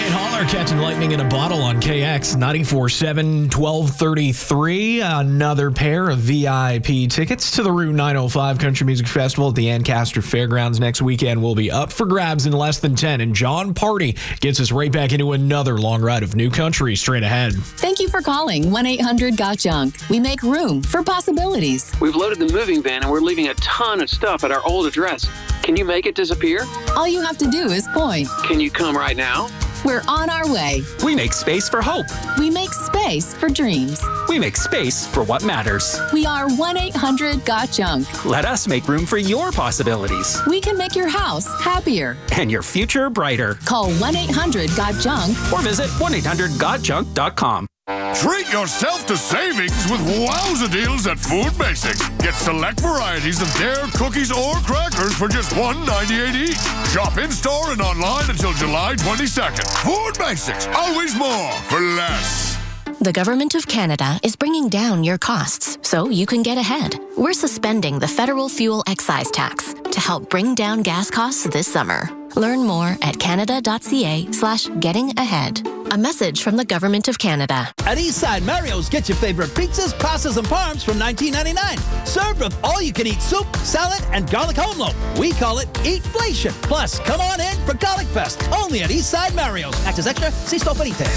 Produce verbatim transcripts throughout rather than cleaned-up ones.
Nate Haller catching lightning in a bottle on K X ninety-four point seven, twelve thirty-three. Another pair of V I P tickets to the Route nine oh five Country Music Festival at the Ancaster Fairgrounds next weekend will be up for grabs in less than ten. And John Party gets us right back into another long ride of new country straight ahead. Thank you for calling one eight hundred got junk. We make room for possibilities. We've loaded the moving van and we're leaving a ton of stuff at our old address. Can you make it disappear? All you have to do is point. Can you come right now? We're on our way. We make space for hope. We make space for dreams. We make space for what matters. We are one eight hundred got junk. Let us make room for your possibilities. We can make your house happier. And your future brighter. Call one eight hundred got junk. Or visit one eight hundred got junk dot com. Treat yourself to savings with wowza deals at Food Basics. Get select varieties of Dare cookies or crackers for just one ninety-eight each. Shop in-store and online until July twenty-second. Food Basics, always more for less. The Government of Canada is bringing down your costs so you can get ahead. We're suspending the federal fuel excise tax to help bring down gas costs this summer. Learn more at canada.ca slash getting ahead. A message from the Government of Canada. At Eastside Mario's, get your favorite pizzas, pastas, and parms from nineteen ninety-nine. Served with all-you-can-eat soup, salad, and garlic home loaf. We call it Eatflation. Plus, come on in for Garlic Fest, only at Eastside Mario's. Act as extra, si sto perite.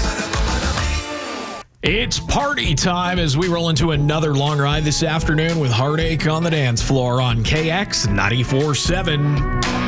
It's party time as we roll into another long ride this afternoon with Heartache on the Dance Floor on K X ninety-four point seven.